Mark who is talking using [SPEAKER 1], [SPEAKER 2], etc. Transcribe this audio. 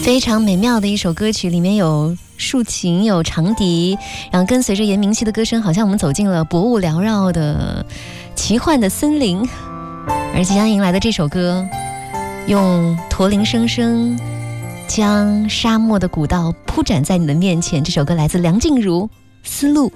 [SPEAKER 1] 非常美妙的一首歌曲，里面有竖琴，有长笛，然后跟随着严明熙的歌声，好像我们走进了薄雾缭绕的奇幻的森林。而即将迎来的这首歌，用驼铃声声将沙漠的古道铺展在你的面前。这首歌来自梁静茹，《丝路》。